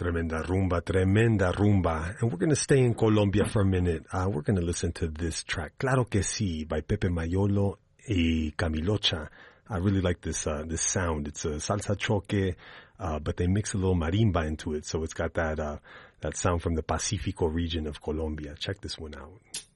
Tremenda rumba. And we're going to stay in Colombia for a minute. We're going to listen to this track, Claro que sí, by Pepe Mayolo y Camilocha. I really like this sound. It's a salsa choque, but they mix a little marimba into it, so it's got that sound from the Pacifico region of Colombia. Check this one out.